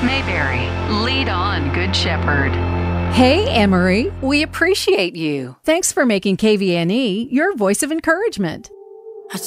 Mayberry, lead on, Good Shepherd. Hey, Anne-Marie, we appreciate you. Thanks for making KVNE your voice of encouragement.